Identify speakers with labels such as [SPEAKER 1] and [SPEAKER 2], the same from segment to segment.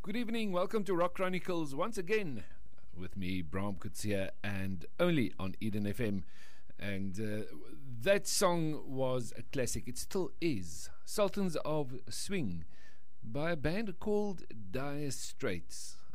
[SPEAKER 1] Good evening, welcome to Rock Chronicles once again with me, Bram Kutsia, and only on Eden FM. And that song was a classic, it still is. Sultans of Swing by a band called Dire Straits.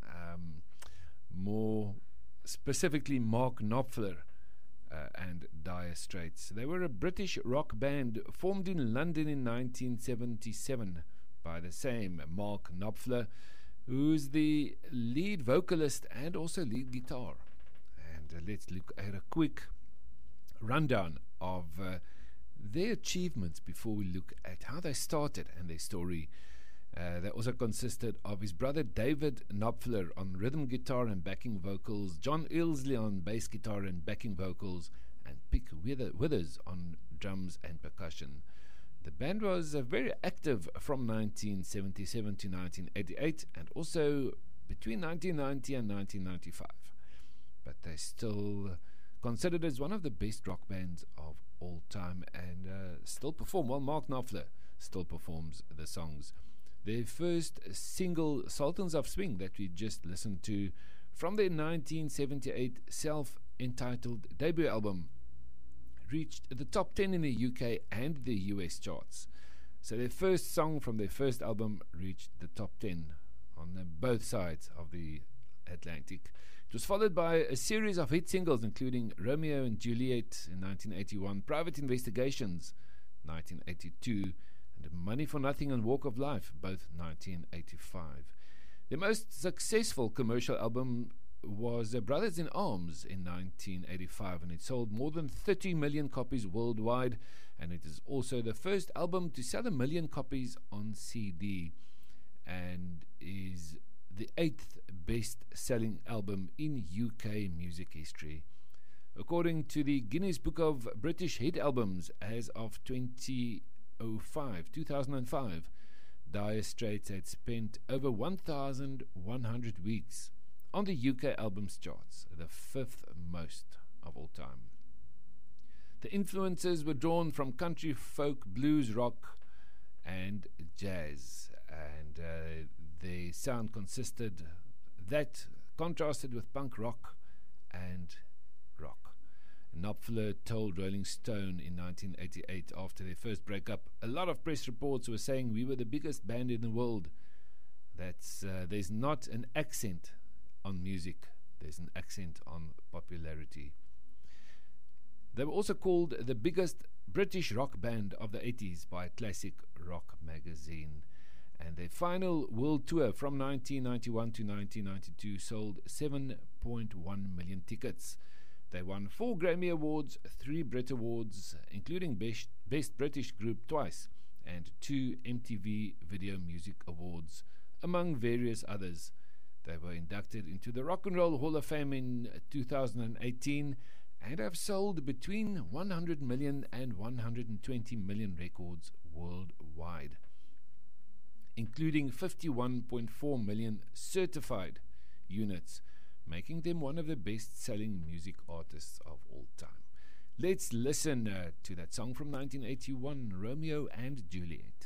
[SPEAKER 1] More specifically, Mark Knopfler and Dire Straits. They were a British rock band formed in London in 1977 by the same Mark Knopfler, who's the lead vocalist and also lead guitar. And let's look at a quick rundown of their achievements before we look at how they started and their story. They also consisted of his brother David Knopfler on rhythm guitar and backing vocals, John Ilsley on bass guitar and backing vocals, and Pick Withers on drums and percussion. The band was very active from 1977 to 1988 and also between 1990 and 1995. But they're still considered as one of the best rock bands of all time and still perform. Well, Mark Knopfler still performs the songs. Their first single, Sultans of Swing, that we just listened to from their 1978 self-entitled debut album, reached the top 10 in the UK and the US charts. So their first song from their first album reached the top 10 on both sides of the Atlantic. It was followed by a series of hit singles including Romeo and Juliet in 1981, Private Investigations 1982, and Money for Nothing and Walk of Life, both 1985. Their most successful commercial album was Brothers in Arms in 1985, and it sold more than 30 million copies worldwide, and it is also the first album to sell 1 million copies on CD and is the 8th best-selling album in UK music history. According to the Guinness Book of British Hit Albums, as of 2005, Dire Straits had spent over 1,100 weeks on the UK albums charts, the 5th most of all time. The influences were drawn from country, folk, blues, rock, and jazz, and the sound contrasted with punk rock and rock. Knopfler told Rolling Stone in 1988, after their first breakup, a lot of press reports were saying we were the biggest band in the world. There's not an accent on music, there's an accent on popularity. They were also called the biggest British rock band of the 80s by Classic Rock magazine, and their final world tour from 1991 to 1992 sold 7.1 million tickets. They won 4 Grammy Awards, 3 Brit Awards, including Best British Group twice, and 2 MTV Video Music Awards, among various others. They were inducted into the Rock and Roll Hall of Fame in 2018 and have sold between 100 million and 120 million records worldwide, including 51.4 million certified units, making them one of the best-selling music artists of all time. Let's listen to that song from 1981, Romeo and Juliet.